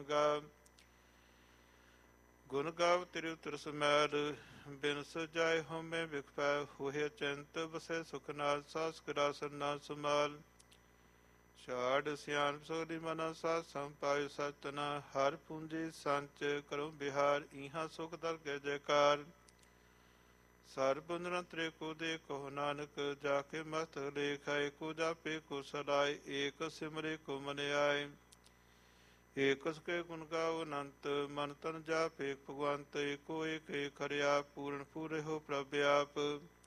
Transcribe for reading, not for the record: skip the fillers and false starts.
ਗਾ ਗੁਣ ਗਾਵ ਤੇਰੇ ਉਤਰ ਸਮੈਲ ਬਿਨ ਸਜਾਏ ਹਉਮੈ ਵਿਖਪੈ ਹੋਏ ਚਿੰਤ ਬਸੈ ਸੁਖ ਨਾਲ ਸਾਸ ਕਰਾਸਨ ਨਾ ਸਮਾਲ ਛਾੜ ਸਿਆਣ ਸੋਧੀ ਮਨਾ ਸਾਧ ਸੰਪਾਇ ਸਤਨਾ ਹਰ ਪੂੰਜੀ ਸੰਚ ਕਰੋ ਬਿਹਾਰ ਇਹਾਂ ਸੁਖ ਦਰ ਕੇ ਜੈਕਾਰ ਸਰਬ ਨਿਰੰਤਰੇ ਕੋ ਦੇਖੋ ਨਾਨਕ ਜਾ ਕੇ ਮਸਤ ਲੇਖਾਏ ਕੋ ਜਾਪੇ ਕੋ ਸਲਾਏ ਏਕ ਸਿਮਰੇ ਕੋ ਮਨ ਆਏ ਏਕਸ ਕੇ ਗੁਣ ਗਾਵ ਅਨੰਤ ਮਨ ਤਨ ਜਾਪੇ ਭਗਵੰਤ ਏਕੋ ਏਕ ਏਕ ਹਰਿਆ ਪੂਰਨ ਪੂਰੇ ਹੋ ਪ੍ਰਭ ਆਪ